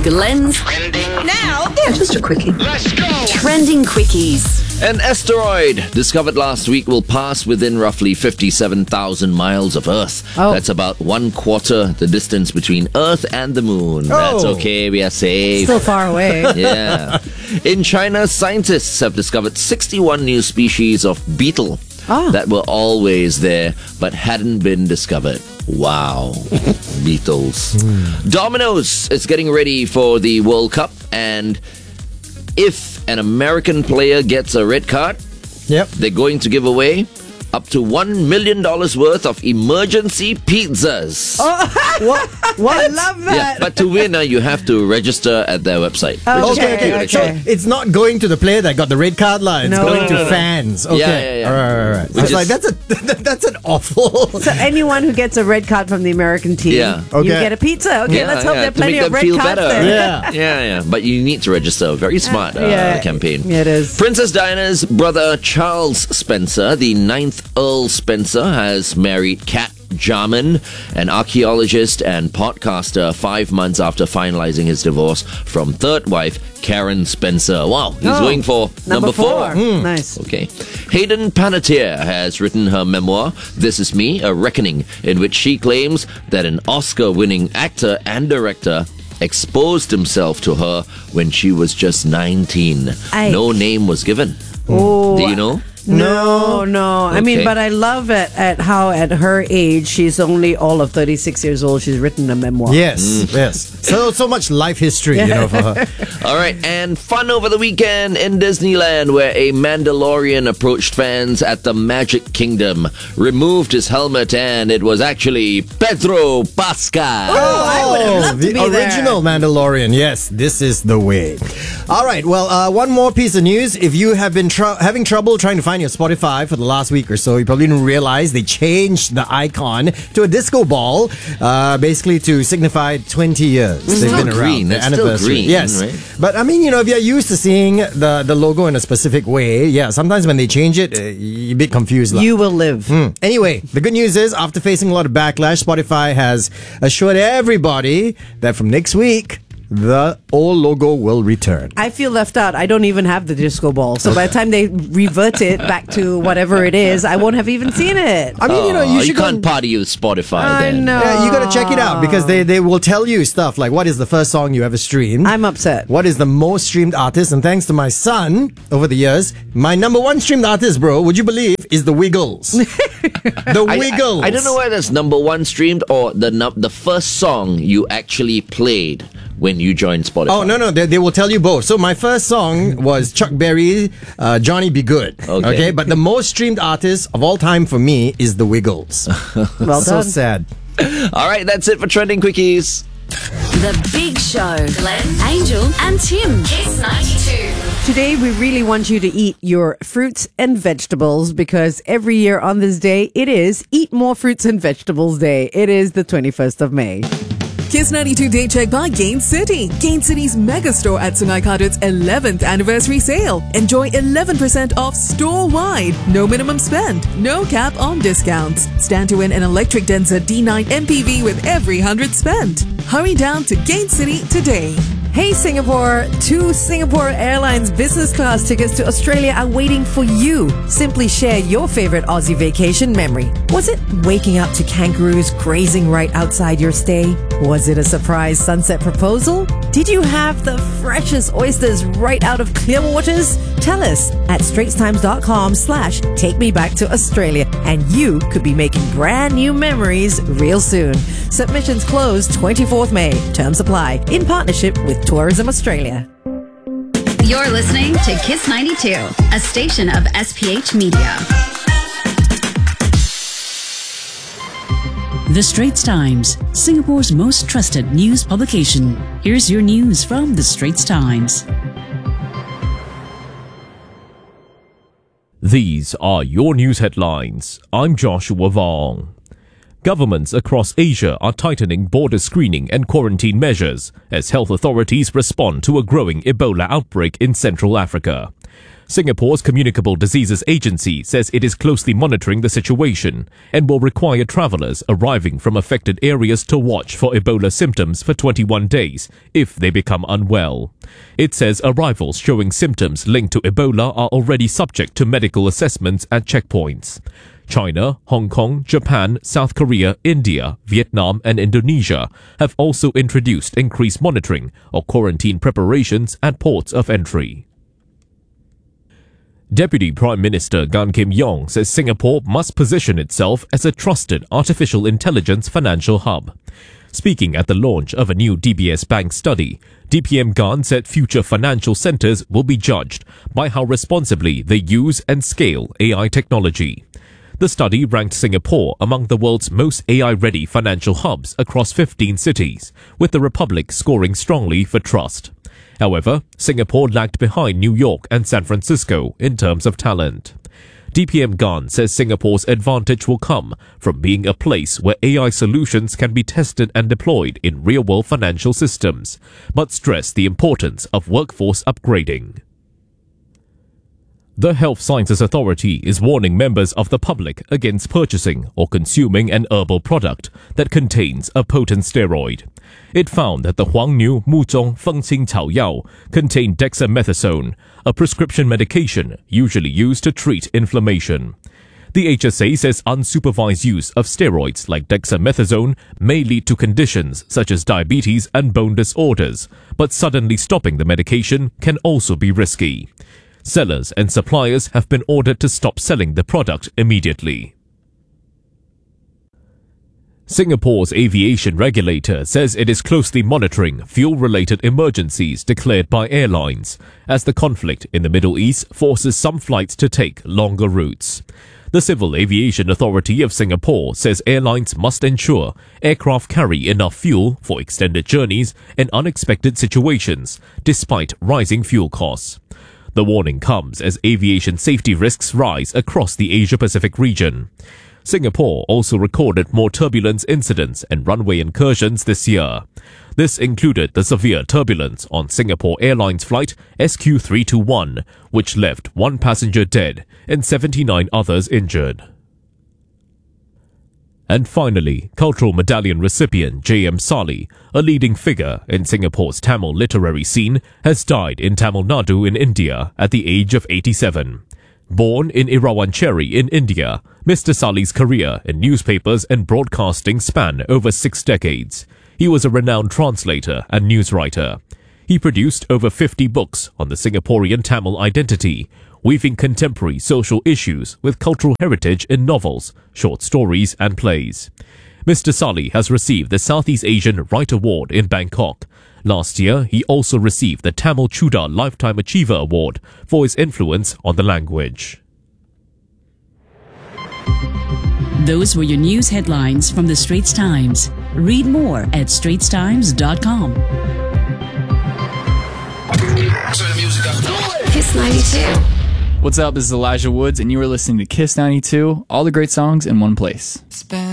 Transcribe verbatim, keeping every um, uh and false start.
Glenn's Trending now. Yeah, just a quickie. Let's go! Trending Quickies. An asteroid discovered last week will pass within roughly fifty-seven thousand miles of Earth. Oh. That's about one quarter the distance between Earth and the Moon. That's Oh. okay, we are safe. Still far away. Yeah. In China, scientists have discovered sixty-one new species of beetle Ah. that were always there but hadn't been discovered. Wow. Beetles. Domino's is getting ready for the World Cup, and if an American player gets a red card, Yep. they're going to give away up to one million dollars worth of emergency pizzas. What? What? I love that. Yeah, but to win, uh, you have to register at their website. Okay, which is okay, cute, okay. actually. So It's not going to the player that got the red card, lah. It's No. going No, to no, no. fans. Okay. Yeah, yeah, yeah. All right, all right. Which It's like is- that's a that's an awful. So anyone who gets a red card from the American team, Yeah. you Okay. get a pizza. Okay, Yeah, let's hope yeah, there are to plenty make of them red feel cards better. there. Yeah. Yeah, yeah. But you need to register. Very smart uh, yeah. campaign. Yeah, it is. Princess Diana's brother Charles Spencer, the ninth Earl Spencer, has married Kat Jarman, an archaeologist and podcaster, five months after finalizing his divorce from third wife Karen Spencer. Wow, he's Oh, going for number, four. Nice. Okay. Hayden Panettiere has written her memoir, This Is Me, A Reckoning, in which she claims that an Oscar-winning actor and director exposed himself to her when she was just nineteen. Aye. No name was given. Oh, Do you know? No, no. I mean, Okay. but I love it at how at her age, she's only all of thirty-six years old. She's written a memoir. Yes, yes. So so much life history, you know, for her. All right, and fun over the weekend in Disneyland, where a Mandalorian approached fans at the Magic Kingdom, removed his helmet, and it was actually Pedro Pascal. Oh, I would have loved the to be there. original Mandalorian. Yes, this is the way. All right. Well, uh, one more piece of news. If you have been tr- having trouble trying to find your Spotify for the last week or so, you probably didn't realize they changed the icon to a disco ball, uh, basically to signify twenty years. It's They've still been around. green. The It's still anniversary. green, Yes. right? But I mean, you know, if you're used to seeing the, the logo in a specific way, yeah, sometimes when they change it, uh, you're a bit confused. lah. You will live. Anyway, the good news is, after facing a lot of backlash, Spotify has assured everybody that from next week, the old logo will return. I feel left out. I don't even have the disco ball. So by the time they revert it back to whatever it is, I won't have even seen it. I mean, you know, Oh, you should you go can't and- party with Spotify I then. know. Yeah, you got to check it out because they, they will tell you stuff like what is the first song you ever streamed. I'm upset. What is the most streamed artist? And thanks to my son over the years, my number one streamed artist, bro, would you believe, is the Wiggles. the I- Wiggles. I, I don't know whether it's number one streamed or the num- the first song you actually played when you joined Spotify. Oh, no, no, they, they will tell you both. So my first song was Chuck Berry, uh, Johnny Be Good. Okay. But the most streamed artist of all time for me is the Wiggles. Well so done. sad. All right, that's it for Trending Quickies. The Big Show. Glenn, Angel, and Tim. Kiss ninety-two. Today, we really want you to eat your fruits and vegetables because every year on this day, it is Eat More Fruits and Vegetables Day. It is the twenty-first of May. Kiss ninety-two Day Check by Gain City. Gain City's mega store at Sungai Kadut's eleventh anniversary sale. Enjoy eleven percent off store-wide. No minimum spend. No cap on discounts. Stand to win an electric Denza D nine M P V with every one hundred spent. Hurry down to Gain City today. Hey Singapore, two Singapore Airlines business class tickets to Australia are waiting for you. Simply share your favorite Aussie vacation memory. Was it waking up to kangaroos grazing right outside your stay? Was it a surprise sunset proposal? Did you have the freshest oysters right out of Clearwaters? Tell us at straitstimes.com slash take me back to Australia and you could be making brand new memories real soon. Submissions close twenty-fourth May. Terms apply in partnership with Tourism Australia. You're listening to Kiss ninety-two, a station of S P H Media. The Straits Times, Singapore's most trusted news publication. Here's your news from The Straits Times. These are your news headlines. I'm Joshua Vong. Governments across Asia are tightening border screening and quarantine measures as health authorities respond to a growing Ebola outbreak in Central Africa. Singapore's Communicable Diseases Agency says it is closely monitoring the situation and will require travellers arriving from affected areas to watch for Ebola symptoms for twenty-one days if they become unwell. It says arrivals showing symptoms linked to Ebola are already subject to medical assessments at checkpoints. China, Hong Kong, Japan, South Korea, India, Vietnam and Indonesia have also introduced increased monitoring or quarantine preparations at ports of entry. Deputy Prime Minister Gan Kim Yong says Singapore must position itself as a trusted artificial intelligence financial hub. Speaking at the launch of a new D B S Bank study, D P M Gan said future financial centres will be judged by how responsibly they use and scale A I technology. The study ranked Singapore among the world's most A I-ready financial hubs across fifteen cities, with the Republic scoring strongly for trust. However, Singapore lagged behind New York and San Francisco in terms of talent. D P M Gan says Singapore's advantage will come from being a place where A I solutions can be tested and deployed in real-world financial systems, but stressed the importance of workforce upgrading. The Health Sciences Authority is warning members of the public against purchasing or consuming an herbal product that contains a potent steroid. It found that the Huangniu Muzhong Fengqing Cao Yao contained dexamethasone, a prescription medication usually used to treat inflammation. The H S A says unsupervised use of steroids like dexamethasone may lead to conditions such as diabetes and bone disorders, but suddenly stopping the medication can also be risky. Sellers and suppliers have been ordered to stop selling the product immediately. Singapore's aviation regulator says it is closely monitoring fuel-related emergencies declared by airlines, as the conflict in the Middle East forces some flights to take longer routes. The Civil Aviation Authority of Singapore says airlines must ensure aircraft carry enough fuel for extended journeys and unexpected situations, despite rising fuel costs. The warning comes as aviation safety risks rise across the Asia-Pacific region. Singapore also recorded more turbulence incidents and runway incursions this year. This included the severe turbulence on Singapore Airlines flight S Q three two one, which left one passenger dead and seventy-nine others injured. And finally, Cultural Medallion recipient J M Sali, a leading figure in Singapore's Tamil literary scene, has died in Tamil Nadu in India at the age of eighty-seven. Born in Irawancherry in India, Mister Sali's career in newspapers and broadcasting span over six decades. He was a renowned translator and newswriter. He produced over fifty books on the Singaporean Tamil identity, weaving contemporary social issues with cultural heritage in novels, short stories and plays. Mister Sali has received the Southeast Asian Write Award in Bangkok. Last year, he also received the Tamil Chuda Lifetime Achiever Award for his influence on the language. Those were your news headlines from the Straits Times. Read more at straits times dot com. Kiss ninety-two. What's up? This is Elijah Woods, and you are listening to Kiss ninety-two. All the great songs in one place. Spend